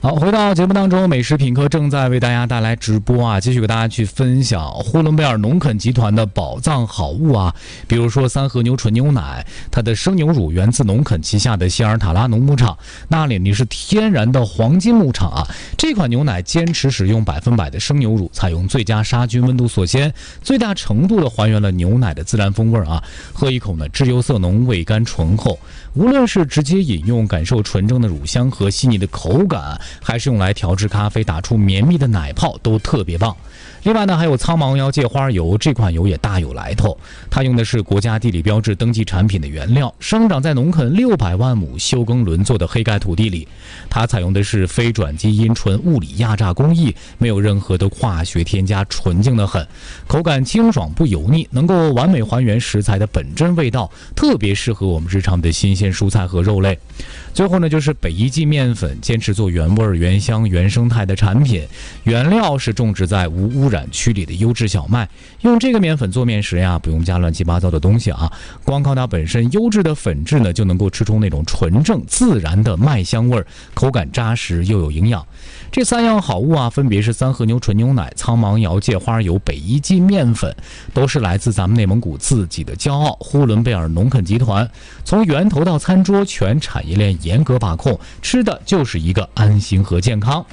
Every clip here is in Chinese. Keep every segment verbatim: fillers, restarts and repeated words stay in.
好，回到节目当中，美食品客正在为大家带来直播啊，继续给大家去分享呼伦贝尔农垦集团的宝藏好物啊，比如说三和牛纯牛奶，它的生牛乳源自农垦旗下的希尔塔拉农牧场，那里呢是天然的黄金牧场啊。这款牛奶坚持使用百分百的生牛乳，采用最佳杀菌温度锁鲜，最大程度的还原了牛奶的自然风味啊。喝一口呢，汁油色浓，味甘醇厚。无论是直接饮用，感受纯正的乳香和细腻的口感，还是用来调制咖啡，打出绵密的奶泡，都特别棒。另外呢，还有苍芒腰芥花油，这款油也大有来头。它用的是国家地理标志登记产品的原料，生长在农垦六百万亩休耕轮作的黑盖土地里。它采用的是非转基因纯物理压榨工艺，没有任何的化学添加，纯净的很。口感清爽不油腻，能够完美还原食材的本真味道，特别适合我们日常的新鲜蔬菜和肉类。最后呢，就是北一记面粉，坚持做原味、原香、原生态的产品，原料是种植在无污染区里的优质小麦。用这个面粉做面时呀，不用加乱七八糟的东西啊，光靠它本身优质的粉质呢，就能够吃出那种纯正自然的麦香味，口感扎实又有营养。这三样好物啊，分别是三和牛纯牛奶、苍芒摇芥花油、北一记面粉，都是来自咱们内蒙古自己的骄傲——呼伦贝尔农垦集团。从源头到餐桌，全产业链严格把控，吃的就是一个安心和健康。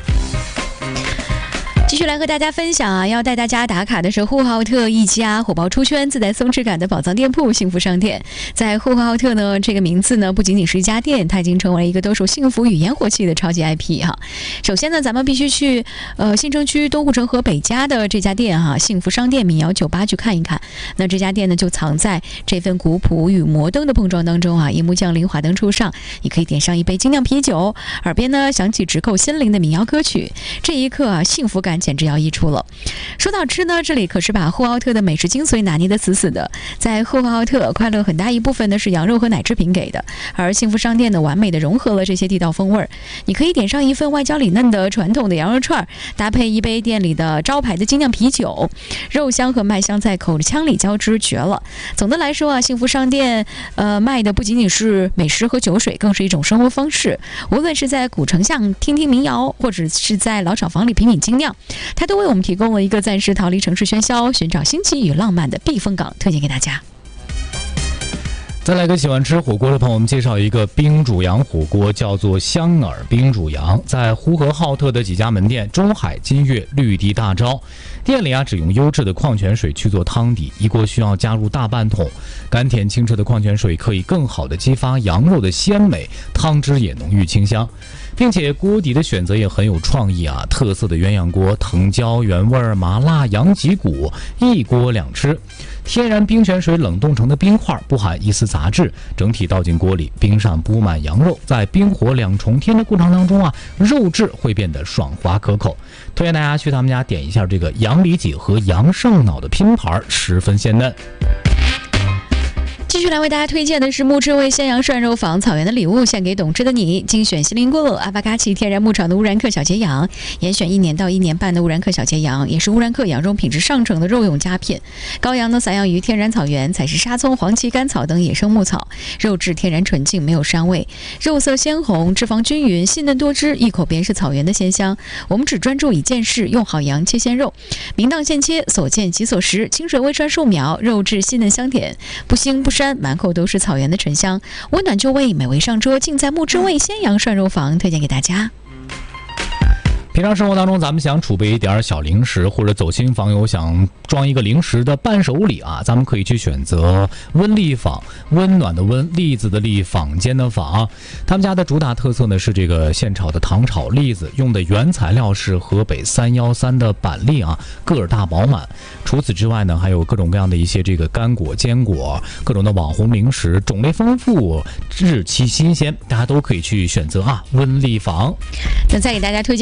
继续来和大家分享啊，要带大家打卡的是呼和浩特一家火爆出圈、自带松弛感的宝藏店铺——幸福商店。在呼和浩特呢，这个名字呢不仅仅是一家店，它已经成为了一个兜售幸福与烟火气的超级 I P 哈。首先呢，咱们必须去呃新城区东护城河北家的这家店哈，幸福商店民谣酒吧去看一看。那这家店呢就藏在这份古朴与摩登的碰撞当中啊，一幕降临，华灯初上，你可以点上一杯精酿啤酒，耳边呢响起直扣心灵的民谣歌曲，这一刻啊，幸福感简直要溢出了。说到吃呢，这里可是把呼和浩特的美食精髓拿捏得死死的。在呼和浩特，快乐很大一部分呢是羊肉和奶制品给的，而幸福商店呢完美的融合了这些地道风味。你可以点上一份外焦里嫩的传统的羊肉串，搭配一杯店里的招牌的精酿啤酒，肉香和麦香在口腔里交织，绝了。总的来说啊，幸福商店呃卖的不仅仅是美食和酒水，更是一种生活方式。无论是在古城巷听听民谣，或者是在老厂房里品品精酿，它都为我们提供了一个暂时逃离城市喧嚣，寻找新奇与浪漫的避风港，推荐给大家。 再来给喜欢吃火锅的朋友们介绍一个冰煮羊火锅，叫做香饵冰煮羊，在呼和浩特的几家门店，中海、金悦、绿地、大招店里啊，只用优质的矿泉水去做汤底，一锅需要加入大半桶，甘甜清澈的矿泉水可以更好的激发羊肉的鲜美，汤汁也浓郁清香。并且锅底的选择也很有创意啊，特色的鸳鸯锅，藤椒、原味、麻辣、羊脊骨，一锅两吃。天然冰泉水冷冻成的冰块，不含一丝杂质，整体倒进锅里，冰上铺满羊肉，在冰火两重天的过程当中啊，肉质会变得爽滑可口。推荐大家去他们家点一下这个羊里脊和羊上脑的拼盘，十分鲜嫩。 继续来为大家推荐的是木质味鲜羊涮肉坊，草原的礼物献给懂吃的你。精选锡林郭勒阿巴嘎奇天然牧场的乌兰克小节羊，严选一年到一年半的乌兰克小节羊，也是乌兰克羊肉品质上乘的肉用佳品。羔羊呢散养于天然草原，采食沙葱、黄芪、甘草等野生牧草，肉质天然纯净，没有膻味，肉色鲜红，脂肪均匀，细嫩多汁，一口便是草原的鲜香。我们只专注一件事，用好羊切鲜肉，明当现切，所见即所食，清水微涮数秒，肉质细嫩香甜，不腥不膻，满口都是草原的醇香，温暖就味，美味上桌，尽在木之味鲜羊涮肉坊，推荐给大家。 平常生活当中，咱们想储备一点小零食，或者走亲访友想装一个零食的伴手礼啊，咱们可以去选择温丽坊，温暖的温，栗子的栗，坊间的坊。他们家的主打特色呢是这个现炒的糖炒栗子，用的原材料是河北三一三的板栗啊，个儿大饱满。除此之外呢，还有各种各样的一些这个干果、坚果，各种的网红零食，种类丰富，日期新鲜，大家都可以去选择啊。温丽坊。 那再给大家推荐一个家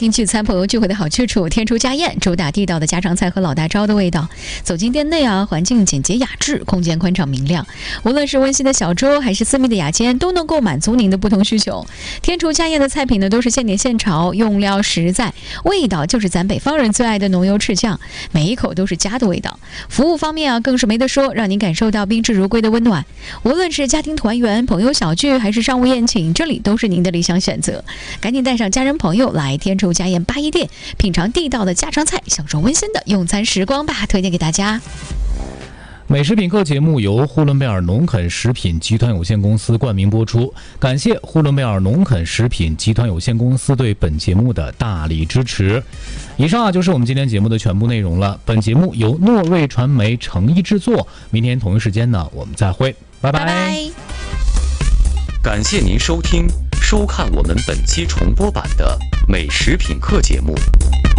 庭聚餐、朋友聚会的好去处。天厨家宴主打地道的家常菜和老大招的味道。走进店内啊，环境简洁雅致，空间宽敞明亮。无论是温馨的小桌，还是私密的雅间，都能够满足您的不同需求。天厨家宴的菜品呢，都是现点现炒，用料实在，味道就是咱北方人最爱的浓油赤酱，每一口都是家的味道。服务方面啊，更是没得说，让您感受到宾至如归的温暖。无论是家庭团圆、朋友小聚，还是商务宴请，这里都是您的理想选择。赶紧带上家人朋友来天厨家宴八一店，品尝地道的家常菜，享受温馨的用餐时光吧！推荐给大家。 美食品课节目由呼伦贝尔农垦食品集团有限公司冠名播出，感谢呼伦贝尔农垦食品集团有限公司对本节目的大力支持。以上啊就是我们今天节目的全部内容了。本节目由诺瑞传媒诚意制作，明天同一时间呢，我们再会，拜拜。 拜拜。 感谢您收听、收看我们本期重播版的美食品课节目。